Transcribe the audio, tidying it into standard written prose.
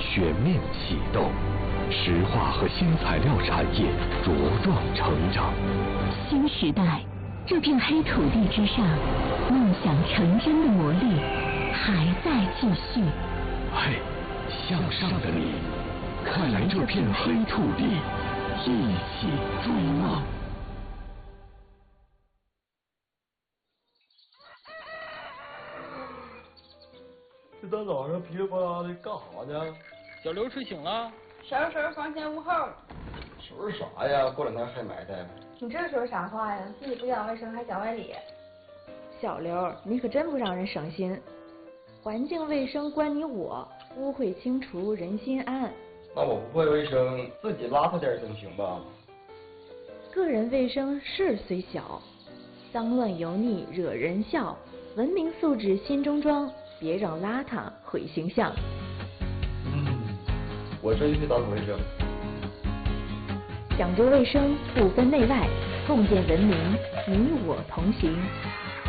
全面启动，石化和新材料产业茁壮成长。 新时代，这片黑土地之上，梦想成真的魔力还在继续。 嘿，向上的你，快来这片黑土地，一起追梦。 这大早上噼里啪啦的干啥呢？ 小刘睡醒了， 收拾房前屋后。 收拾啥呀？过两天还埋汰。 你这说啥话呀？自己不讲卫生还讲外理。小刘，你可真不让人省心。环境卫生关你我，污秽清除人心安。 那我不会卫生，自己邋遢点总行吧？ 个人卫生事虽小，脏乱油腻惹人笑。文明素质心中装，别让邋遢毁形象。 我这就去打扫卫生。 讲究卫生，不分内外，共建文明，你我同行。